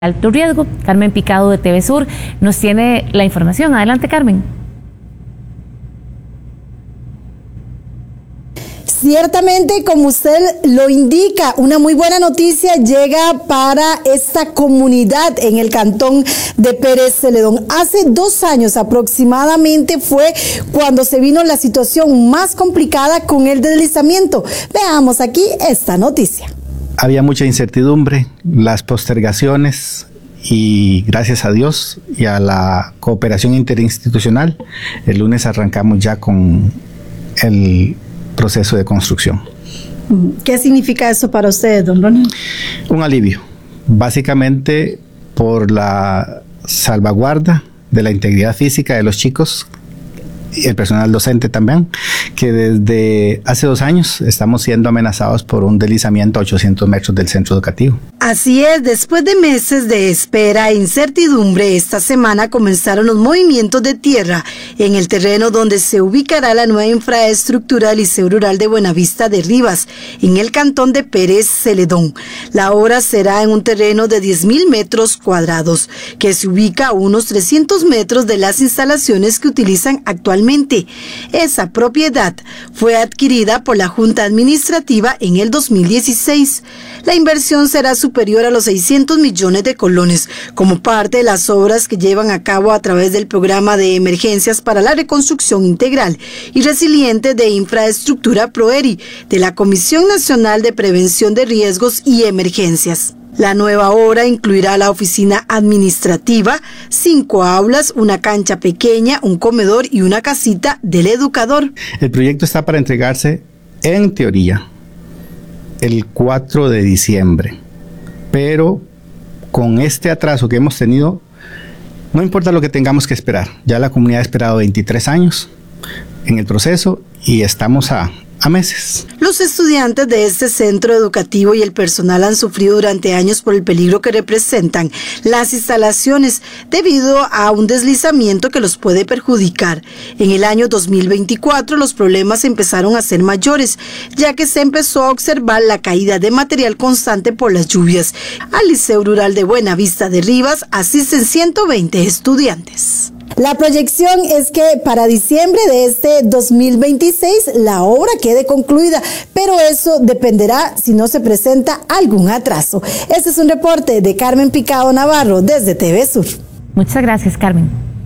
alto riesgo. Carmen Picado de TV Sur nos tiene la información. Adelante, Carmen. Ciertamente, como usted lo indica, una muy buena noticia llega para esta comunidad en el cantón de Pérez Celedón. Hace 2 años aproximadamente fue cuando se vino la situación más complicada con el deslizamiento. Veamos aquí esta noticia. Había mucha incertidumbre, las postergaciones, y gracias a Dios y a la cooperación interinstitucional, el lunes arrancamos ya con el proceso de construcción. ¿Qué significa eso para ustedes, don Ronald? Un alivio, básicamente por la salvaguarda de la integridad física de los chicos y el personal docente también, que desde hace 2 años estamos siendo amenazados por un deslizamiento a 800 metros del centro educativo. Así es, después de meses de espera e incertidumbre, esta semana comenzaron los movimientos de tierra en el terreno donde se ubicará la nueva infraestructura del Liceo Rural de Buenavista de Rivas, en el cantón de Pérez Celedón. La obra será en un terreno de 10.000 metros cuadrados, que se ubica a unos 300 metros de las instalaciones que utilizan actualmente. Esa propiedad fue adquirida por la Junta Administrativa en el 2016. La inversión será superior a los 600 millones de colones como parte de las obras que llevan a cabo a través del programa de emergencias para la reconstrucción integral y resiliente de infraestructura PROERI de la Comisión Nacional de Prevención de Riesgos y Emergencias. La nueva obra incluirá la oficina administrativa, 5 aulas, una cancha pequeña, un comedor y una casita del educador. El proyecto está para entregarse, en teoría, el 4 de diciembre, pero con este atraso que hemos tenido, no importa lo que tengamos que esperar, ya la comunidad ha esperado 23 años en el proceso y estamos a meses. Los estudiantes de este centro educativo y el personal han sufrido durante años por el peligro que representan las instalaciones debido a un deslizamiento que los puede perjudicar. En el año 2024 los problemas empezaron a ser mayores, ya que se empezó a observar la caída de material constante por las lluvias. Al Liceo Rural de Buenavista de Rivas asisten 120 estudiantes. La proyección es que para diciembre de este 2026 la obra quede concluida, pero eso dependerá si no se presenta algún atraso. Este es un reporte de Carmen Picado Navarro desde TV Sur. Muchas gracias, Carmen.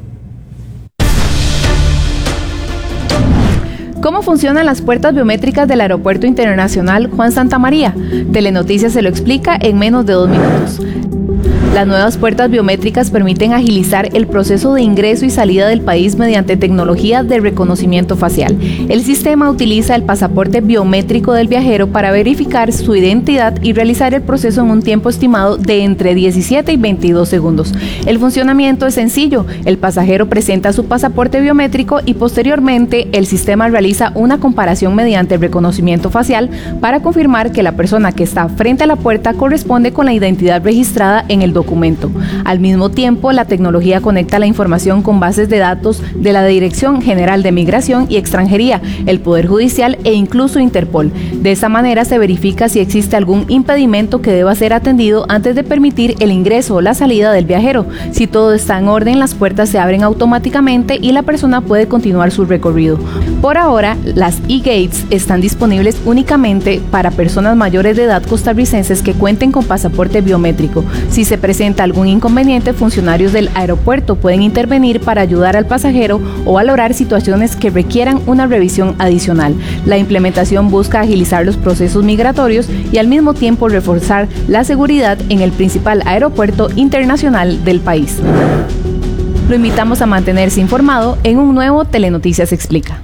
¿Cómo funcionan las puertas biométricas del Aeropuerto Internacional Juan Santamaría? Telenoticias se lo explica en menos de 2 minutos. Las nuevas puertas biométricas permiten agilizar el proceso de ingreso y salida del país mediante tecnología de reconocimiento facial. El sistema utiliza el pasaporte biométrico del viajero para verificar su identidad y realizar el proceso en un tiempo estimado de entre 17 y 22 segundos. El funcionamiento es sencillo. El pasajero presenta su pasaporte biométrico y posteriormente el sistema realiza una comparación mediante reconocimiento facial para confirmar que la persona que está frente a la puerta corresponde con la identidad registrada en el documento. Al mismo tiempo, la tecnología conecta la información con bases de datos de la Dirección General de Migración y Extranjería, el Poder Judicial e incluso Interpol. De esa manera se verifica si existe algún impedimento que deba ser atendido antes de permitir el ingreso o la salida del viajero. Si todo está en orden, las puertas se abren automáticamente y la persona puede continuar su recorrido. Por ahora, las e-gates están disponibles únicamente para personas mayores de edad costarricenses que cuenten con pasaporte biométrico. Si se presenta algún inconveniente, funcionarios del aeropuerto pueden intervenir para ayudar al pasajero o valorar situaciones que requieran una revisión adicional. La implementación busca agilizar los procesos migratorios y al mismo tiempo reforzar la seguridad en el principal aeropuerto internacional del país. Lo invitamos a mantenerse informado en un nuevo Telenoticias Explica.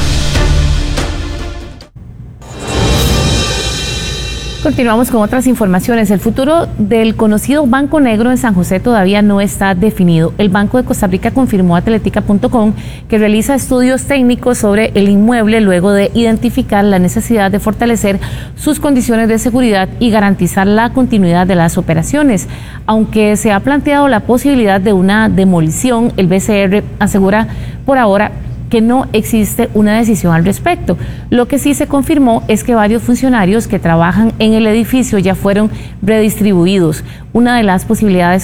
Continuamos con otras informaciones. El futuro del conocido Banco Negro en San José todavía no está definido. El Banco de Costa Rica confirmó a Teletica.com que realiza estudios técnicos sobre el inmueble luego de identificar la necesidad de fortalecer sus condiciones de seguridad y garantizar la continuidad de las operaciones. Aunque se ha planteado la posibilidad de una demolición, el BCR asegura por ahora que no existe una decisión al respecto. Lo que sí se confirmó es que varios funcionarios que trabajan en el edificio ya fueron redistribuidos. Una de las posibilidades